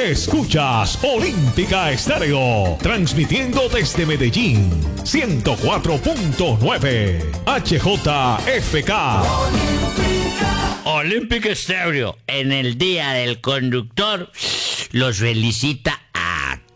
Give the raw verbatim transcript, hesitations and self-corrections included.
Escuchas Olímpica Estéreo, transmitiendo desde Medellín, ciento cuatro punto nueve H J F K. Olímpica Estéreo, en el Día del Conductor, los felicita